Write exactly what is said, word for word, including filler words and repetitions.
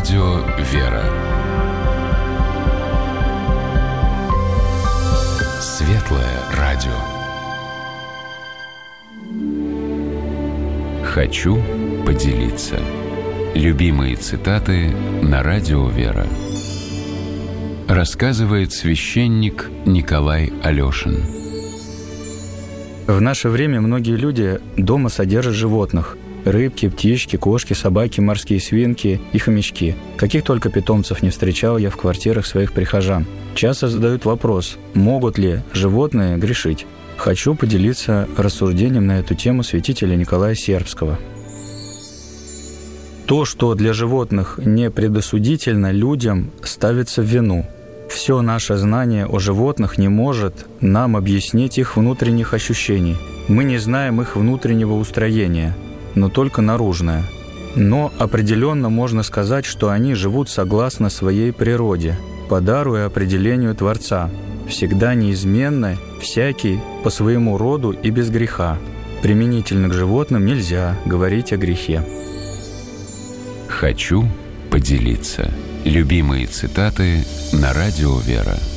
радио «Вера». Светлое радио. Хочу поделиться. Любимые цитаты на радио «Вера». Рассказывает священник Николай Алешин. В наше время многие люди дома содержат животных. Рыбки, птички, кошки, собаки, морские свинки и хомячки. Каких только питомцев не встречал я в квартирах своих прихожан. Часто задают вопрос, могут ли животные грешить. Хочу поделиться рассуждением на эту тему святителя Николая Сербского. То, что для животных не предосудительно, людям ставится в вину. Все наше знание о животных не может нам объяснить их внутренних ощущений. Мы не знаем их внутреннего устроения, но только наружное. Но определенно можно сказать, что они живут согласно своей природе, по дару и определению Творца, всегда неизменны, всякий по своему роду и без греха. Применительно к животным нельзя говорить о грехе. Хочу поделиться. Любимые цитаты на радио «Вера».